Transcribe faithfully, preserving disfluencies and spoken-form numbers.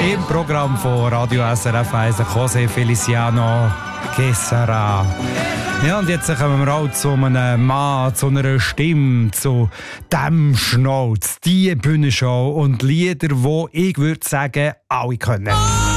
Im Programm von Radio S R F eins José Feliciano Quesara. Ja, und jetzt kommen wir auch zu einem Mann, zu einer Stimme, zu dem Schnauz, die Bühnenshow und Lieder, die ich würde sagen, alle können.